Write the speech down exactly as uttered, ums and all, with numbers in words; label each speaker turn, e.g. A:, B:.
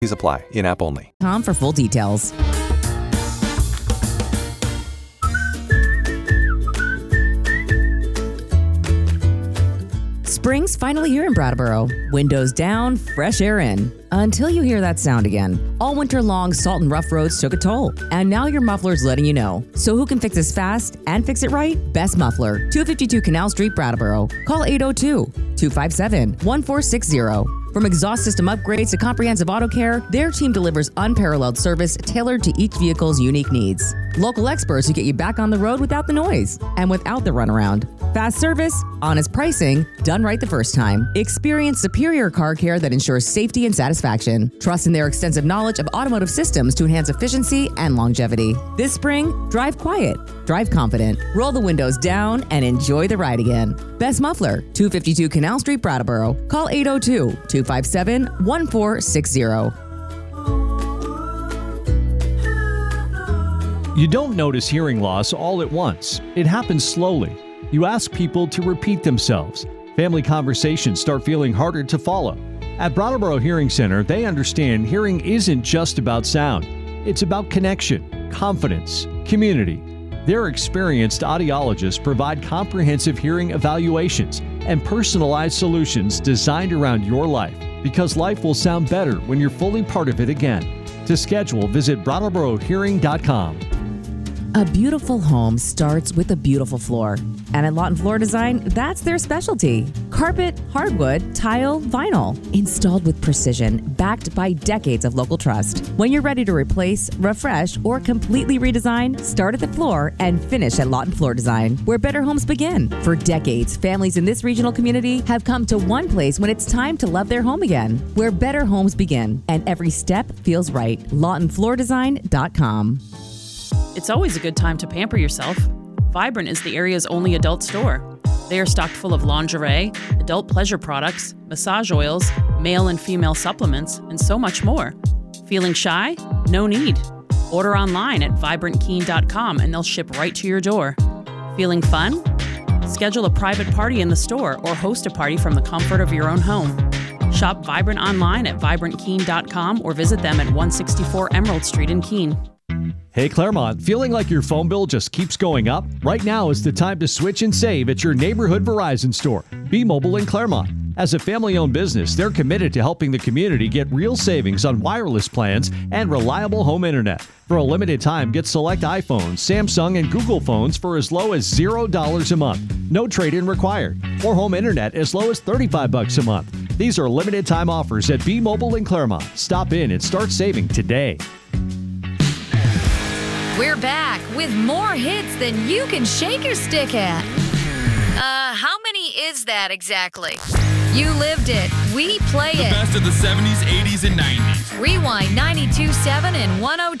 A: Please apply. In-app only.
B: Com for full details. Spring's finally here in Brattleboro. Windows down, fresh air in. Until you hear that sound again. All winter long, salt and rough roads took a toll. And now your muffler's letting you know. So who can fix this fast and fix it right? Best Muffler, two fifty-two Canal Street, Brattleboro. Call eight oh two, two five seven, one four six zero. From exhaust system upgrades to comprehensive auto care, their team delivers unparalleled service tailored to each vehicle's unique needs. Local experts who get you back on the road without the noise and without the runaround. Fast service, honest pricing, done right the first time. Experience superior car care that ensures safety and satisfaction. Trust in their extensive knowledge of automotive systems to enhance efficiency and longevity. This spring, drive quiet, drive confident, roll the windows down, and enjoy the ride again. Best Muffler, two fifty-two Canal Street, Brattleboro. Call eight oh two, two five seven, one four six zero.
C: You don't notice hearing loss all at once. It happens slowly. You ask people to repeat themselves. Family conversations start feeling harder to follow. At Brattleboro Hearing Center, they understand hearing isn't just about sound. It's about connection, confidence, community. Their experienced audiologists provide comprehensive hearing evaluations and personalized solutions designed around your life, because life will sound better when you're fully part of it again. To schedule, visit brattleboro hearing dot com.
B: A beautiful home starts with a beautiful floor. And at Lawton Floor Design, that's their specialty. Carpet, hardwood, tile, vinyl. Installed with precision, backed by decades of local trust. When you're ready to replace, refresh, or completely redesign, start at the floor and finish at Lawton Floor Design, where better homes begin. For decades, families in this regional community have come to one place when it's time to love their home again, where better homes begin. And every step feels right. lawton floor design dot com.
D: It's always a good time to pamper yourself. Vibrant is the area's only adult store. They are stocked full of lingerie, adult pleasure products, massage oils, male and female supplements, and so much more. Feeling shy? No need. Order online at vibrant keen dot com and they'll ship right to your door. Feeling fun? Schedule a private party in the store or host a party from the comfort of your own home. Shop Vibrant online at vibrant keen dot com or visit them at one sixty-four Emerald Street in Keene.
C: Hey Claremont, feeling like your phone bill just keeps going up? Right now is the time to switch and save at your neighborhood Verizon store, B-Mobile in Claremont. As a family-owned business, they're committed to helping the community get real savings on wireless plans and reliable home internet. For a limited time, get select iPhones, Samsung, and Google phones for as low as zero dollars a month. No trade-in required. Or home internet as low as thirty-five bucks a month. These are limited time offers at B-Mobile in Claremont. Stop in and start saving today.
E: We're back with more hits than you can shake your stick at. Uh, how many is that exactly? You lived it. We play
F: the
E: it.
F: The best of the seventies, eighties, and nineties.
E: Rewind ninety-two point seven and one oh